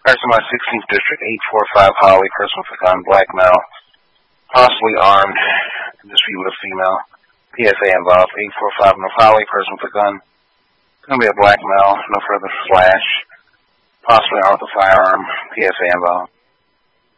Person by 16th District, 845 Holly, person with a gun, black male, possibly armed, dispute with a female. PSA involved, 845 North Holly, person with a gun. It's going to be a black male, no further flash, possibly armed with a firearm. PSA involved.